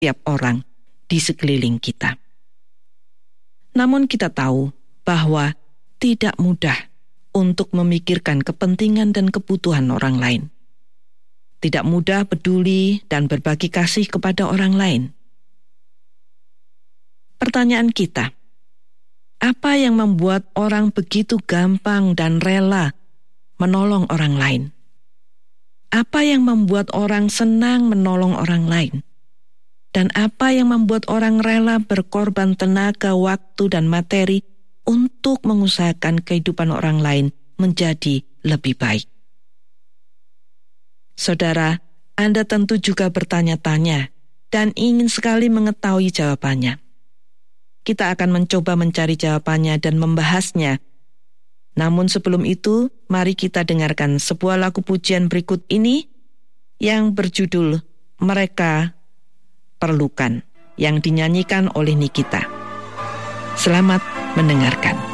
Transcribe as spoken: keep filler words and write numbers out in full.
setiap orang di sekeliling kita. Namun kita tahu bahwa tidak mudah untuk memikirkan kepentingan dan kebutuhan orang lain. Tidak mudah peduli dan berbagi kasih kepada orang lain. Pertanyaan kita, apa yang membuat orang begitu gampang dan rela menolong orang lain? Apa yang membuat orang senang menolong orang lain? Dan apa yang membuat orang rela berkorban tenaga, waktu, dan materi untuk mengusahakan kehidupan orang lain menjadi lebih baik? Saudara, Anda tentu juga bertanya-tanya dan ingin sekali mengetahui jawabannya. Kita akan mencoba mencari jawabannya dan membahasnya. Namun sebelum itu, mari kita dengarkan sebuah lagu pujian berikut ini yang berjudul Mereka Perlukan, yang dinyanyikan oleh Nikita. Selamat mendengarkan.